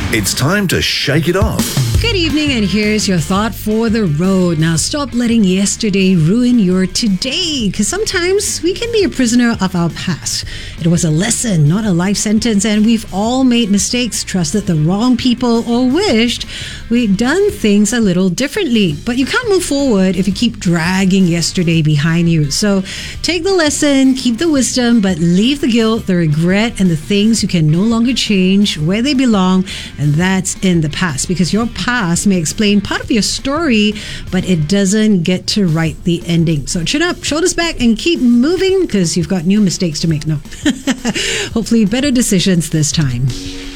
It's time to shake it off. Good evening, and here's your thought for the road. Now, stop letting yesterday ruin your today, because sometimes we can be a prisoner of our past. It was a lesson, not a life sentence, and we've all made mistakes, trusted the wrong people, or wished we'd done things a little differently. But you can't move forward if you keep dragging yesterday behind you. So take the lesson, keep the wisdom, but leave the guilt, the regret, and the things you can no longer change where they belong, and that's in the past, because your past may explain part of your story, but it doesn't get to write the ending. So chin up, shoulders back, and keep moving, because you've got new mistakes to make. No. Hopefully better decisions this time.